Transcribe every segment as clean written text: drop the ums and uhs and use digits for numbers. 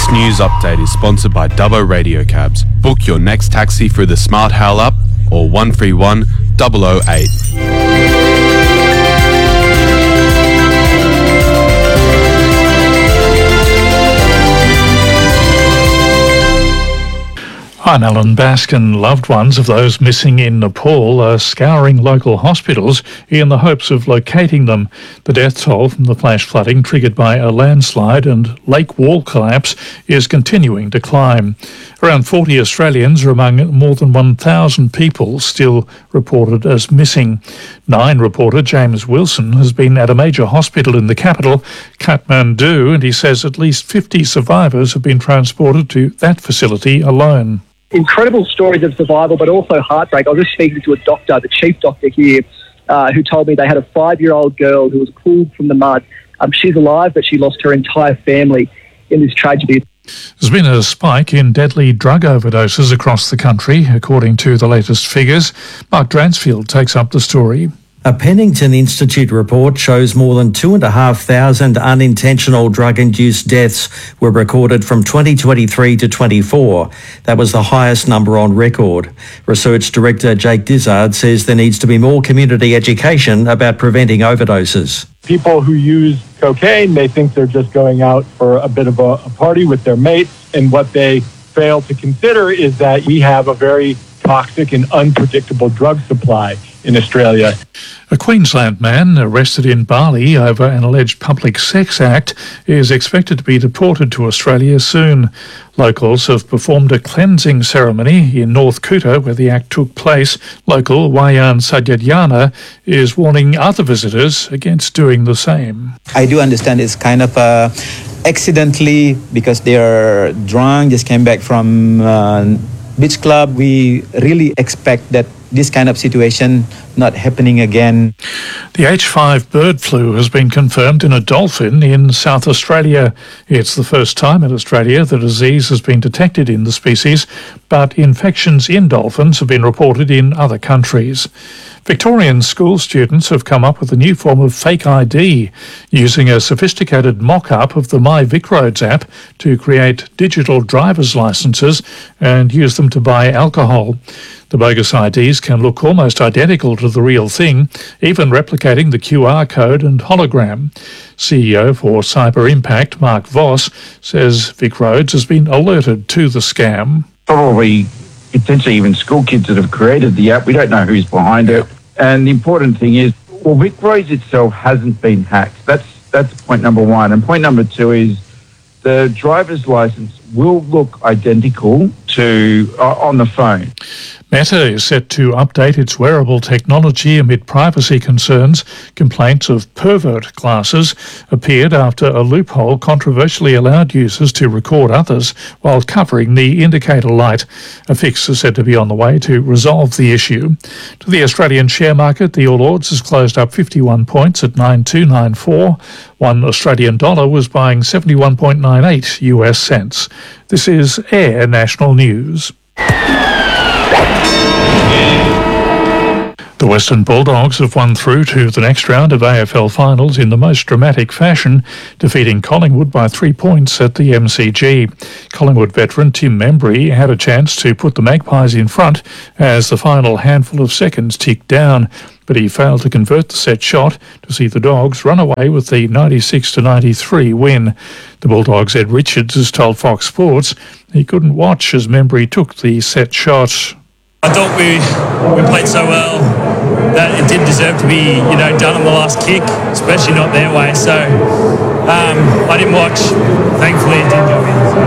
This news update is sponsored by Dubbo Radio Cabs. Book your next taxi through the Smart Hail app or 131 008. I'm Alan Baskin. Loved ones of those missing in Nepal are scouring local hospitals in the hopes of locating them. The death toll from the flash flooding triggered by a landslide and lake wall collapse is continuing to climb. Around 40 Australians are among more than 1,000 people still reported as missing. Nine reporter James Wilson has been at a major hospital in the capital, Kathmandu, and he says at least 50 survivors have been transported to that facility alone. Incredible stories of survival, but also heartbreak. I was just speaking to a doctor, the chief doctor here, who told me they had a 5-year-old girl who was pulled from the mud. She's alive, but she lost her entire family in this tragedy. There's been a spike in deadly drug overdoses across the country, according to the latest figures. Mark Dransfield takes up the story. A Pennington Institute report shows more than 2,500 unintentional drug-induced deaths were recorded from 2023 to 24. That was the highest number on record. Research Director Jake Dizzard says there needs to be more community education about preventing overdoses. People who use cocaine, they think they're just going out for a bit of a party with their mates, and what they fail to consider is that we have a very toxic and unpredictable drug supply in Australia. A Queensland man arrested in Bali over an alleged public sex act is expected to be deported to Australia soon. Locals have performed a cleansing ceremony in North Kuta where the act took place. Local Wayan Sajadyana is warning other visitors against doing the same. I do understand it's kind of accidentally because they are drunk, just came back from beach club. We really expect that this kind of situation not happening again. The H5 bird flu has been confirmed in a dolphin in South Australia. It's the first time in Australia the disease has been detected in the species, but infections in dolphins have been reported in other countries. Victorian school students have come up with a new form of fake ID, using a sophisticated mock-up of the My VicRoads app to create digital driver's licences and use them to buy alcohol. The bogus IDs can look almost identical to the real thing, even replicating the QR code and hologram. CEO for Cyber Impact, Mark Voss, says VicRoads has been alerted to the scam. Probably potentially even school kids that have created the app. We don't know who's behind it. And the important thing is, well, VicRoads itself hasn't been hacked. That's point number one. And point number two is the driver's license will look identical to on the phone. Meta is set to update its wearable technology amid privacy concerns. Complaints of pervert glasses appeared after a loophole controversially allowed users to record others while covering the indicator light. A fix is said to be on the way to resolve the issue. To the Australian share market, the All Ords has closed up 51 points at 9294. One Australian dollar was buying 71.98 US cents. This is Air National News. The Western Bulldogs have won through to the next round of AFL finals in the most dramatic fashion, defeating Collingwood by 3 points at the MCG. Collingwood veteran Tim Membry had a chance to put the Magpies in front as the final handful of seconds ticked down, but he failed to convert the set shot to see the Dogs run away with the 96-93 win. The Bulldogs' Ed Richards has told Fox Sports he couldn't watch as Membry took the set shot. I thought we played so well that it did deserve to be, done on the last kick, especially not their way. So I didn't watch. Thankfully, it didn't go in. So,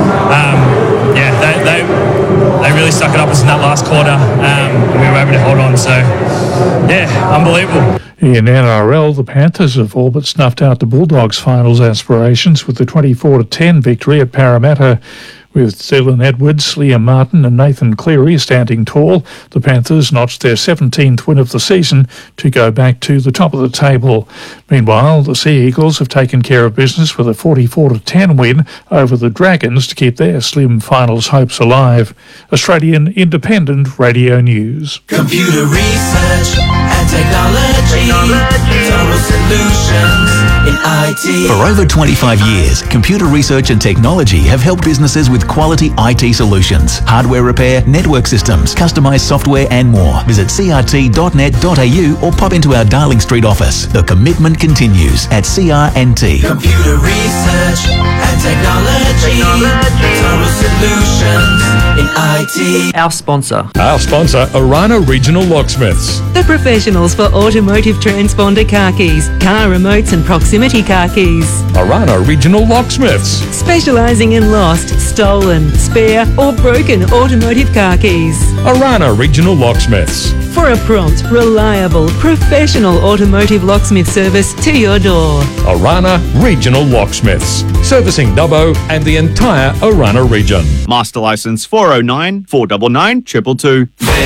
they really stuck it up us in that last quarter, and we were able to hold on. So, unbelievable. In NRL, the Panthers have all but snuffed out the Bulldogs' finals aspirations with the 24-10 victory at Parramatta. With Dylan Edwards, Liam Martin and Nathan Cleary standing tall, the Panthers notched their 17th win of the season to go back to the top of the table. Meanwhile, the Sea Eagles have taken care of business with a 44-10 win over the Dragons to keep their slim finals hopes alive. Australian Independent Radio News. Computer research and technology. Total solutions in IT. For over 25 years, computer research and technology have helped businesses with quality IT solutions, hardware repair, network systems, customised software and more. Visit crt.net.au or pop into our Darling Street office. The commitment continues at CR&T. Computer research and technology. Total solutions in IT. Our sponsor, Orana Regional Locksmiths. The professionals for automotive transponder car keys, car remotes and proximity car keys. Orana Regional Locksmiths. Specialising in lost, stolen, spare or broken automotive car keys. Orana Regional Locksmiths. For a prompt, reliable, professional automotive locksmith service to your door. Orana Regional Locksmiths. Servicing Dubbo and the entire Orana region. Master Licence 409 499 222.